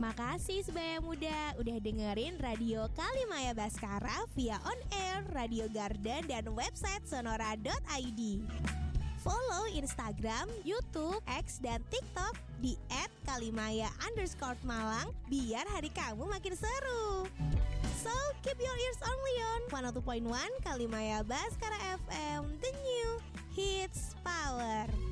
Makasih Sebaya Muda udah dengerin Radio Kalimaya Baskara via on air, Radio Garden, dan website sonora.id. Follow Instagram, YouTube, X, dan TikTok di @kalimaya_Malang biar hari kamu makin seru. So, keep your ears only on 102.1 Kalimaya Baskara FM, the new hits power.